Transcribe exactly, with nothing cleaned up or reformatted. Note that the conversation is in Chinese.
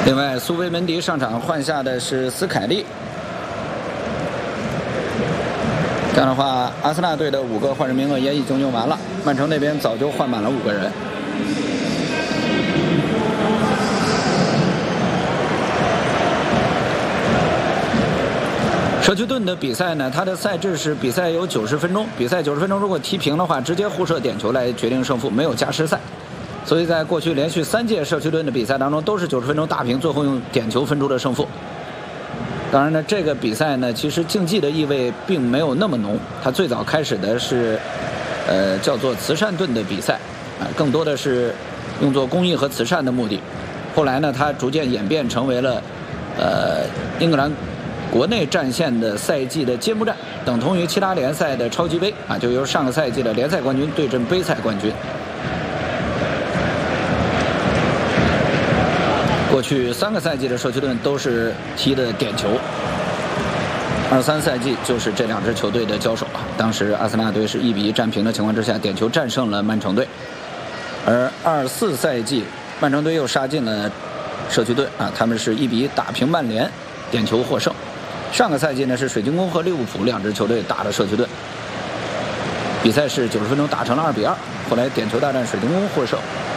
另外，苏维门迪上场换下的是斯凯利。这样的话，阿森纳队的五个换人名额也已经用完了，曼城那边早就换满了五个人。社区盾的比赛呢，它的赛制是比赛有九十分钟，比赛九十分钟如果踢平的话，直接互射点球来决定胜负，没有加时赛。所以在过去连续三届社区盾的比赛当中，都是九十分钟大平，最后用点球分出的胜负。当然呢，这个比赛呢，其实竞技的意味并没有那么浓。它最早开始的是，呃，叫做慈善盾的比赛，啊，更多的是用作公益和慈善的目的。后来呢，它逐渐演变成为了，呃，英格兰国内战线的赛季的揭幕战，等同于其他联赛的超级杯啊，就由上个赛季的联赛冠军对阵杯赛冠军。过去三个赛季的社区盾都是踢的点球，二三赛季就是这两支球队的交手啊。当时阿森纳队是一比一战平的情况之下，点球战胜了曼城队，而二四赛季曼城队又杀进了社区盾啊，他们是一比一打平曼联，点球获胜。上个赛季呢是水晶宫和利物浦两支球队打了社区盾，比赛是九十分钟打成了二比二，后来点球大战水晶宫获胜。